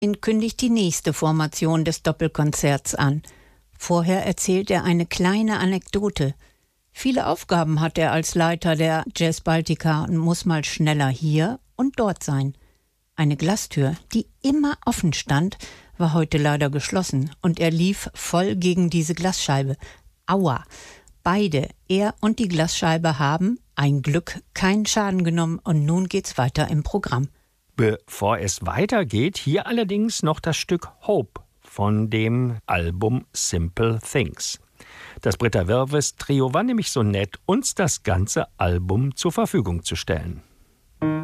kündigt die nächste Formation des Doppelkonzerts an. Vorher erzählt er eine kleine Anekdote. Viele Aufgaben hat er als Leiter der Jazz Baltica und muss mal schneller hier und dort sein. Eine Glastür, die immer offen stand, war heute leider geschlossen und er lief voll gegen diese Glasscheibe. Aua! Beide, er und die Glasscheibe, haben, ein Glück, keinen Schaden genommen und nun geht's weiter im Programm. Bevor es weitergeht, hier allerdings noch das Stück Hope von dem Album Simple Things. Das Britta Wirves Trio war nämlich so nett, uns das ganze Album zur Verfügung zu stellen.